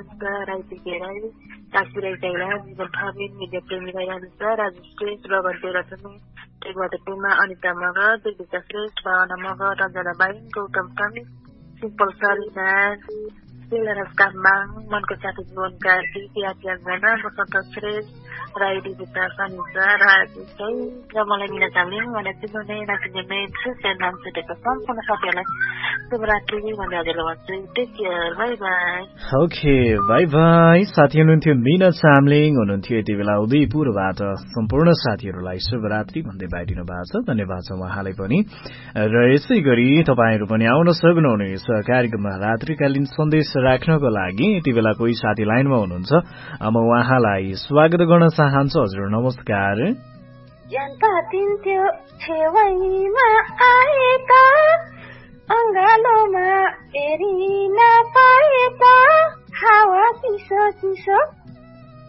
नमस्कार आइपुगेर काशीराईला जीवन थामी मिडिया प्रेमीलाई अनुसार राजेश श्रेष्ठ रगन्ते रचना टेकबाट टेमा अनिता मगर देविका श्रेष्ठ भावना Magar Ranjana by Gautam Thami simple Sarina सिलरस काम्बाङ मनको साथी जीवनका तिहाजना बसन्त श्रेष्ठ राई दिविता सनिसा राजेशै र मलाई मिना चामलिङ मलाई चिन्ने नाचिने सुसेन नाम छुटेको सम्पूर्ण साथीहरूलाई शुभरात्रि भन्दै हजुरलाई भन्छु take care by by okay by by साथी हुनुहुन्थ्यो मिना चामलिङ हुनुहुन्थ्यो यति बेला उदयपुरबाट सम्पूर्ण साथीहरूलाई शुभरात्रि भन्दै बाइदिनु भएको छ धन्यवाद छ उहाँलाई पनि र यसै गरी तपाईँहरू पनि आउन सक्नुहुनेछ कार्यक्रममा रात्रिकालीन सन्देश राख्नको लागि यति बेला कोही साथी लाइनमा हुनुहुन्छ म उहाँलाई स्वागत गर्न चाहन्छु हजुर नमस्कार जनतातिन्थ्यो छेउमा आएका अंगालोमा फेरि नपाएका हावा चिसो चिसो